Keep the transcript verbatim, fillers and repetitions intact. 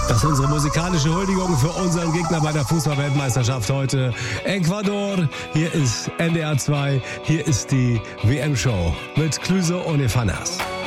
Das ist unsere musikalische Huldigung für unseren Gegner bei der Fußball-Weltmeisterschaft heute. Ecuador, hier ist N D R zwei, hier ist die W M-Show mit Klüse und Efanas.